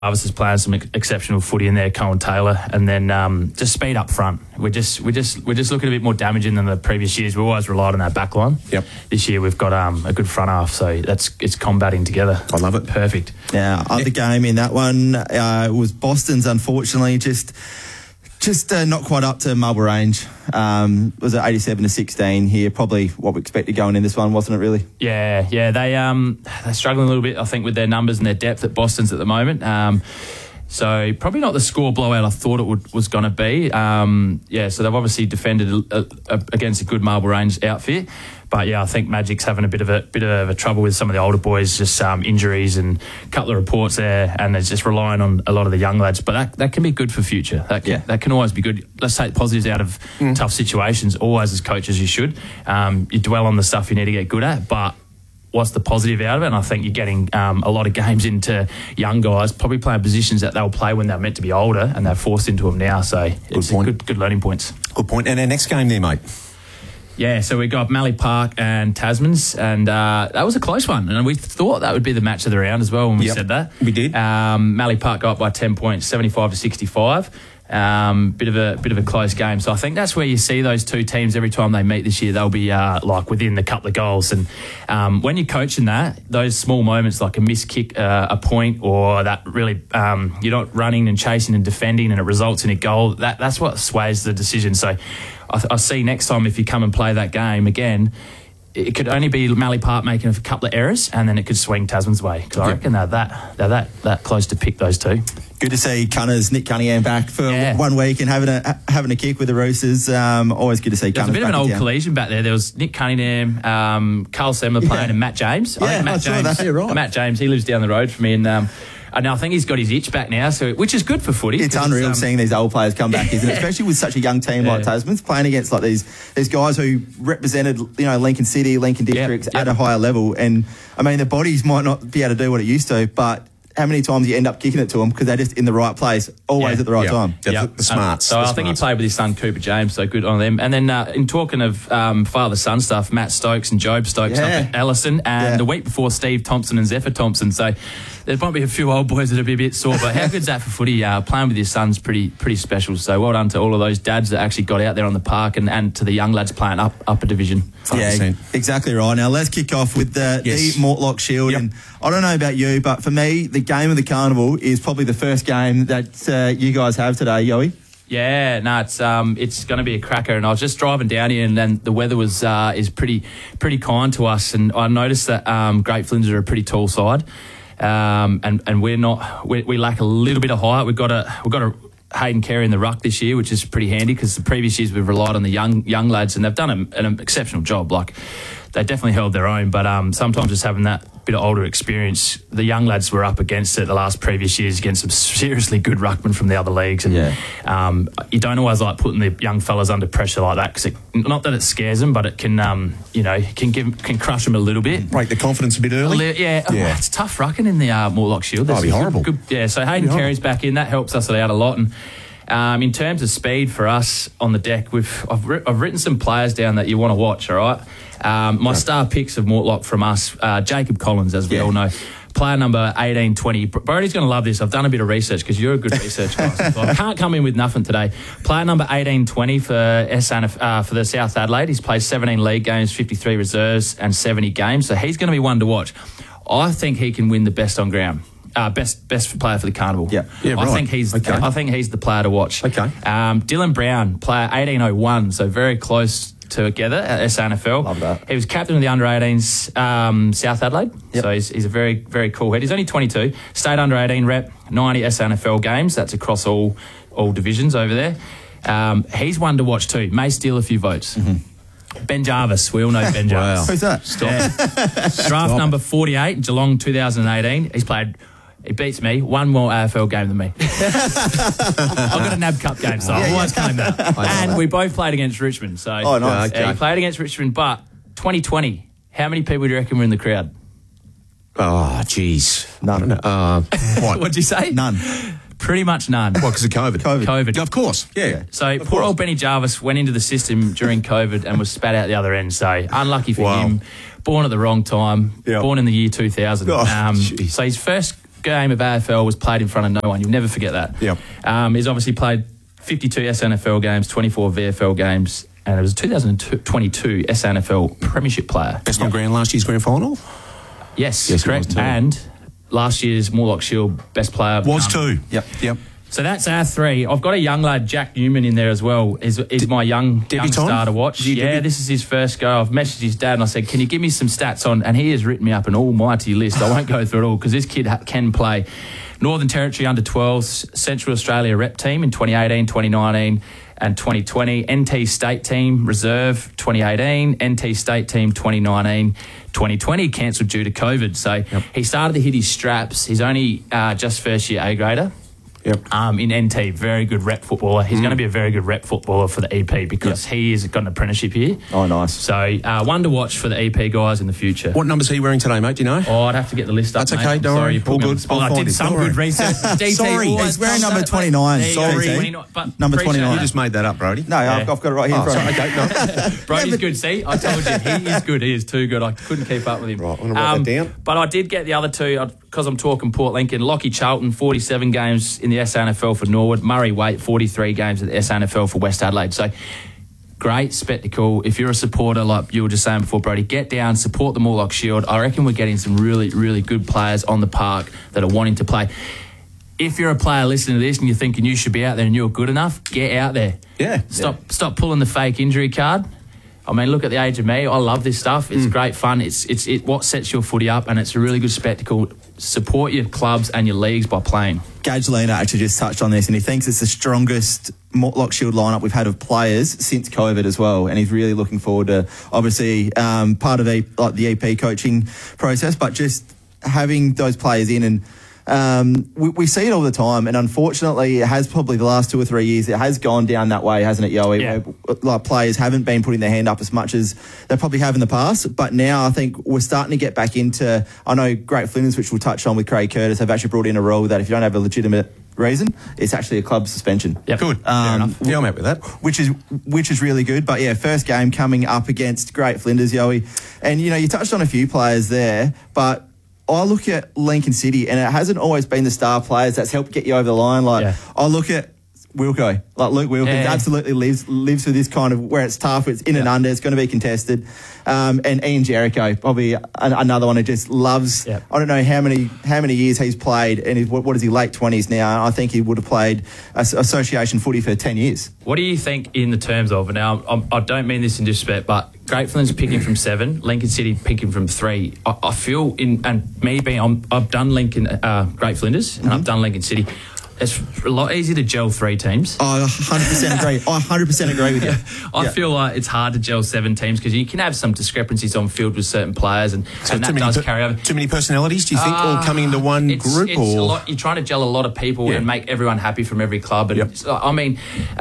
Jarvis is playing some exceptional footy in there, Cohen Taylor, and then just speed up front. We're just looking a bit more damaging than the previous years. We always relied on that back line. Yep. This year we've got a good front half, so it's combating together. I love it. Perfect. Yeah, other game in that one was Boston's, unfortunately, just not quite up to Marlborough Range. Was it 87-16 here? Probably what we expected going in this one, wasn't it? Really? Yeah. They're struggling a little bit, I think, with their numbers and their depth at Boston's at the moment. So probably not the score blowout I thought it was going to be. So they've obviously defended against a good Marlborough Range outfit. But yeah, I think Magic's having a bit of a trouble with some of the older boys, just injuries and a couple of reports there, and they're just relying on a lot of the young lads. But that can be good for future. That can always be good. Let's take positives out of tough situations. Always, as coaches, you should. You dwell on the stuff you need to get good at, but what's the positive out of it? And I think you're getting a lot of games into young guys probably playing positions that they'll play when they're meant to be older, and they're forced into them now. So it's good learning points. Good point. And our next game there, mate. Yeah, so we got Mallee Park and Tasmans, and that was a close one. And we thought that would be the match of the round as well when we said that. We did. Mallee Park got up by 10 points, 75-65. Bit of a close game. So I think that's where you see those two teams every time they meet this year. They'll be like within the couple of goals. And when you're coaching that, those small moments like a missed kick, a point, or that really you're not running and chasing and defending, and it results in a goal. That's what sways the decision. So I see next time if you come and play that game again, it could only be Mallee Park making a couple of errors, and then it could swing Tasman's way. Because I reckon they're that close to pick those two. Good to see Nick Cunningham back for 1 week and having a kick with the Roosters. Always good to see Cunners. There's a bit of an old collision back there. There was Nick Cunningham, Carl Semler playing, and Matt James. Yeah, I saw that. You're right. Matt James, he lives down the road from me, and I think he's got his itch back now, which is good for footy. It's unreal seeing these old players come back, isn't it? Especially with such a young team like Tasman's, playing against like these guys who represented, Lincoln City, Lincoln districts at a higher level. And I mean, their bodies might not be able to do what it used to, but how many times you end up kicking it to them because they're just in the right place, always at the right time. The smarts. So I think he played with his son Cooper James, so good on them. And then in talking of father-son stuff, Matt Stokes and Job Stokes up at Ellison, and the week before Steve Thompson and Zephyr Thompson. So there might be a few old boys that'll be a bit sore, but how good's that for footy? Playing with your son's pretty special. So well done to all of those dads that actually got out there on the park, and to the young lads playing upper division. 100%. Yeah, exactly right. Now let's kick off with the Mortlock Shield. And I don't know about you, but for me, the game of the carnival is probably the first game that you guys have today, Yoey. Yeah, no, it's going to be a cracker. And I was just driving down here, and then the weather is pretty kind to us. And I noticed that Great Flinders are a pretty tall side, and we're not. We lack a little bit of height. We've got a Hayden Carey in the ruck this year, which is pretty handy because the previous years we've relied on the young lads, and they've done an exceptional job. Like, they definitely held their own, but sometimes just having that bit of older experience, the young lads were up against it the previous years against some seriously good ruckmen from the other leagues, and you don't always like putting the young fellas under pressure like that, because not that it scares them, but it can can crush them a little bit, break the confidence a bit early. It's tough rucking in the Mortlock Shield. That'd be horrible. So Hayden Carey's back in, that helps us out a lot. And in terms of speed for us on the deck, I've written some players down that you want to watch. All right. My star picks of Mortlock from us, Jacob Collins, as we all know. Player number 1820. Brody's going to love this. I've done a bit of research because you're a good research guy. So I can't come in with nothing today. Player number 1820 for the South Adelaide. He's played 17 league games, 53 reserves, and 70 games. So he's going to be one to watch. I think he can win the best on ground. Best player for the carnival. I think he's the player to watch. Okay. Dylan Brown, player 1801, so very close together at SANFL. Love that. He was captain of the under-18s South Adelaide, so he's a very, very cool head. He's only 22, state under-18 rep, 90 SANFL games. That's across all divisions over there. He's one to watch too. May steal a few votes. Mm-hmm. Ben Jarvis. We all know Ben Jarvis. Who's that? Draft number 48, Geelong 2018. He beats me. One more AFL game than me. I've got a NAB Cup game, so I always claim that. And we both played against Richmond. So nice. He played against Richmond, but 2020, how many people do you reckon were in the crowd? Oh, jeez. None. What? What'd you say? None. Pretty much none. What, because of COVID? COVID. Of course, yeah. So poor old Benny Jarvis went into the system during COVID and was spat out the other end. So unlucky for him. Born at the wrong time. Yep. Born in the year 2000. So his first game of AFL was played in front of no one. You'll never forget that. Yep. He's obviously played 52 SNFL games, 24 VFL games, and it was a 2022 SNFL Premiership player. Best on ground last year's grand final? Yes, Yes, correct. it was too. And last year's Morlock Shield best player. Was too. Yep. So that's our three. I've got a young lad, Jack Newman, in there as well. Is my young star to watch. This is his first go. I've messaged his dad and I said, can you give me some stats on? And he has written me up an almighty list. I won't go through it all because this kid can play. Northern Territory under 12s, Central Australia rep team in 2018, 2019 and 2020. NT State team reserve 2018, NT State team 2019. 2020 cancelled due to COVID. So he started to hit his straps. He's only just first year A grader. Yep. In NT, very good rep footballer. He's going to be a very good rep footballer for the EP because he has got an apprenticeship here. Oh, nice. So one to watch for the EP guys in the future. What numbers are you wearing today, mate? Do you know? Oh, I'd have to get the list up. That's mate. okay, I'm don't sorry, worry. you put All me on good. the spot. I'll I find did it. some Don't good worry. research. DT Sorry. always He's wearing comes number up, 29. there you Sorry, go. DT. 29, but Number appreciate 29. You that. just made that up, Brody. No, I've got it right here in front of me. Okay, no. Brody's good. See, I told you, he is good. He is too good. I couldn't keep up with him. Right, I'm going to write that down. But I did get the other two because I'm talking Port Lincoln. Lockie Charlton, 47 games in the SNFL for Norwood. Murray Waite, 43 games at the SNFL for West Adelaide. So great spectacle. If you're a supporter, like you were just saying before, Brody, get down, support the Morlock Shield. I reckon we're getting some really, really good players on the park that are wanting to play. If you're a player listening to this and you're thinking you should be out there and you're good enough, get out there. Yeah. Stop pulling the fake injury card. I mean, look at the age of me. I love this stuff. It's great fun. It's what sets your footy up, and it's a really good spectacle. Support your clubs and your leagues by playing. Gage Lena actually just touched on this, and he thinks it's the strongest Morlock Shield lineup we've had of players since COVID as well, and he's really looking forward to, obviously, part of the EP coaching process, but just having those players in and we see it all the time, and unfortunately it has probably the last 2 or 3 years it has gone down that way, hasn't it, Yoey? Yeah. Where, like, players haven't been putting their hand up as much as they probably have in the past, but now I think we're starting to get back into, I know Great Flinders, which we'll touch on with Craig Curtis, have actually brought in a rule that if you don't have a legitimate reason, it's actually a club suspension. Yep. Good. Fair enough. Yeah, I'm out with that. Which is really good. But yeah, first game coming up against Great Flinders, Yoey. And you touched on a few players there, but I look at Lincoln City, and it hasn't always been the star players that's helped get you over the line. I look at Wilco, like Luke Wilkins, absolutely lives with this kind of where it's tough, it's in and under, it's going to be contested. And Ian Jericho, probably another one who just loves. I don't know how many years he's played, and what is he, late 20s now? I think he would have played association footy for 10 years. What do you think in the terms of, and now I don't mean this in disrespect, but Great Flinders picking from 7, Lincoln City picking from 3. I feel I've done Lincoln Great Flinders and I've done Lincoln City. It's a lot easier to gel 3 teams. I 100% agree. I 100% agree with you. I feel like it's hard to gel 7 teams because you can have some discrepancies on field with certain players, and that does carry over. Too many personalities, do you think, all coming into one group? It's a lot. You're trying to gel a lot of people and make everyone happy from every club. And I mean,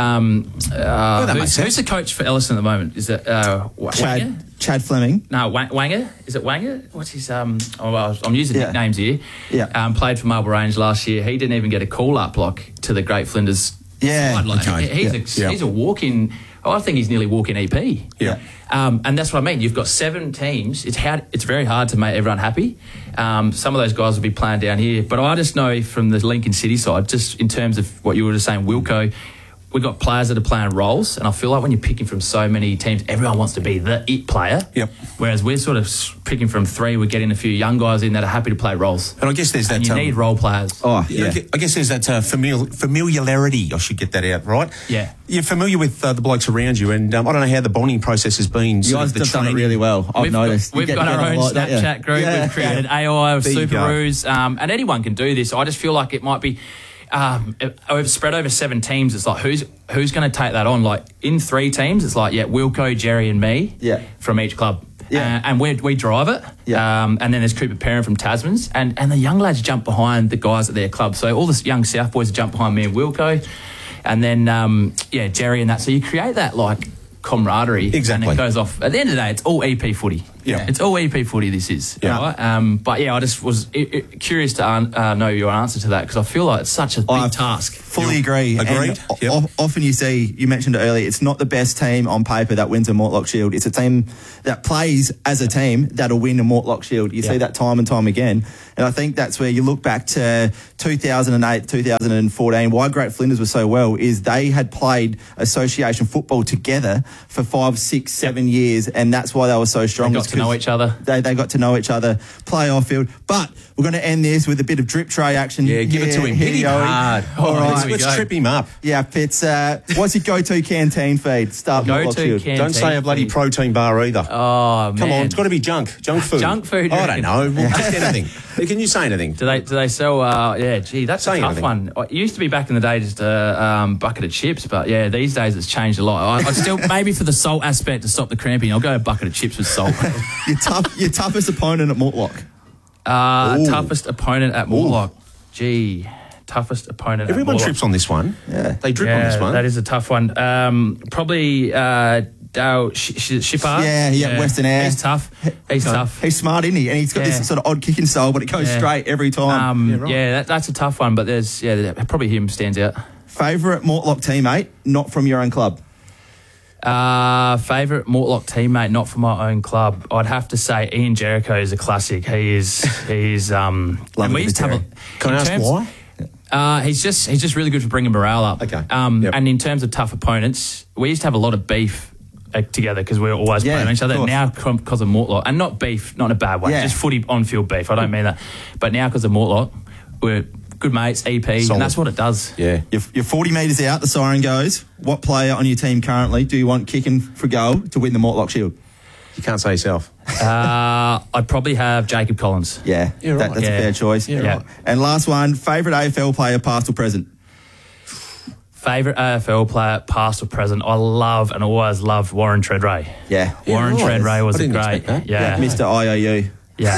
who's the coach for Ellison at the moment? Is it Wanger? Chad Fleming. No, Wanger. Is it Wanger? What's his I'm using nicknames here. Yeah. Played for Marble Range last year. He didn't even get a call up to the Great Flinders. Yeah. Side. He's a walk-in. I think he's nearly walk-in EP. Yeah. And that's what I mean. You've got 7 teams. It's very hard to make everyone happy. Some of those guys will be playing down here, but I just know from the Lincoln City side, just in terms of what you were just saying, Wilco. We've got players that are playing roles, and I feel like when you're picking from so many teams, everyone wants to be the it player. Yep. Whereas we're sort of picking from 3, we're getting a few young guys in that are happy to play roles. And I guess there's that. And you need role players. Oh, yeah. I guess there's that familiarity. I should get that out right. Yeah. You're familiar with the blokes around you, and I don't know how the bonding process has been. You guys have done it really well. I've noticed. We've got our own Snapchat group. Yeah. We've created AI of Superoos, and anyone can do this. I just feel like it might be. Spread over 7 teams, it's like who's going to take that on? Like in 3 teams, it's like Wilco, Jerry, and me from each club. And we drive it. And then there's Cooper Perrin from Tasmans, and the young lads jump behind the guys at their club. So all the young South boys jump behind me and Wilco, and then Jerry and that. So you create that like camaraderie. Exactly. And it goes off. At the end of the day, it's all EP footy. Yeah. It's all EP footy, this is. Yeah. Right? But yeah, I just was curious to know your answer to that because I feel like it's such a big task. Fully agree. Agreed. And Yep. often you mentioned it earlier, it's not the best team on paper that wins a Mortlock Shield. It's a team that plays as a team that'll win a Mortlock Shield. You see that time and time again. And I think that's where you look back to 2008, 2014, why Great Flinders was so well is they had played association football together for 5, 6, 7 years, and that's why they were so strong. They got to know each other. They got to know each other, play off field. But we're going to end this with a bit of drip tray action. Yeah, give it to him. Hit him hard. All right. Let's trip him up. Yeah, Fitz, what's your go-to canteen feed? Start Go-to Shield. canteen Don't say a bloody feed. protein bar either. Oh, man. Come on, it's got to be junk food. Junk food, I you don't reckon? know. Well, just anything. Can you say anything? Do they sell? Yeah, gee, that's Say a tough anything. one. It used to be back in the day just a bucket of chips, but yeah, these days it's changed a lot. I'd still maybe for the salt aspect to stop the cramping, I'll go a bucket of chips with salt. Your toughest opponent at Mortlock? Toughest opponent at Mortlock. Gee, toughest opponent. Everyone at Mortlock. trips on this one. Yeah. They drip on this one. That is a tough one. Probably Dale Shippard. Yeah, Western Air. He's tough. He's tough. He's smart, isn't he? And he's got this sort of odd kicking style, but it goes straight every time. That's a tough one, but there's probably him stands out. Favourite Mortlock teammate, not from your own club? Favourite Mortlock teammate, not from my own club. I'd have to say Ian Jericho is a classic. He's and we used to have Can I ask why? He's just really good for bringing morale up. Okay. And in terms of tough opponents, we used to have a lot of beef together because we were always playing each other. Of course. Now because of Mortlock, and not beef, not in a bad way, just footy on-field beef. I don't mean that. But now because of Mortlock, we're good mates, EP, and that's what it does. Yeah. You're 40 metres out, the siren goes. What player on your team currently do you want kicking for goal to win the Mortlock Shield? You can't say yourself. I'd probably have Jacob Collins. Yeah, Yeah, right. that's a fair choice. Yeah. Right. And last one, favourite AFL player, past or present? Favourite AFL player, past or present? I love and always loved Warren Treadray. Yeah. Warren right. Treadray was I a didn't great. expect that. Yeah. Mr. IOU.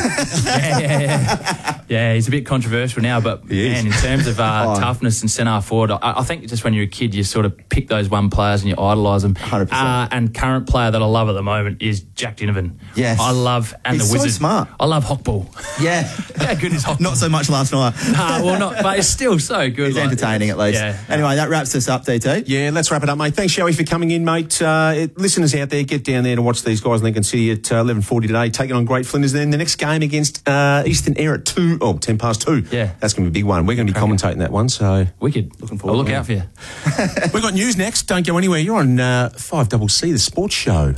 Yeah, he's a bit controversial now, but man, in terms of toughness and centre forward, I think just when you're a kid, you sort of pick those one players and you idolise them. 100%. And current player that I love at the moment is Jack Dinnervan. Yes. I love, and He's the so Wizard. smart. I love Hockball. Yeah. How good is Hockball? Not so much last night. Well, not, but it's still so good. He's entertaining at least. Yeah. Anyway, that wraps us up, DT. Yeah, let's wrap it up, mate. Thanks, Shelly, for coming in, mate. Listeners out there, get down there to watch these guys in Lincoln City at 11:40 today, taking on Great Flinders. Then the next game against Eastern Air at 10 past 2. Yeah. That's going to be a big one. We're going to be commentating that one, so... Wicked. Looking forward I'll look to it. out for you. We've got news next. Don't go anywhere. You're on 5CC, the sports show.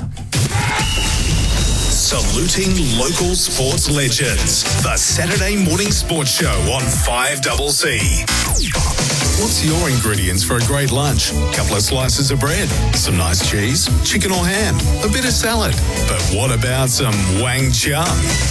Saluting local sports legends. The Saturday morning sports show on 5CC. What's your ingredients for a great lunch? Couple of slices of bread, some nice cheese, chicken or ham, a bit of salad. But what about some Wang Chung?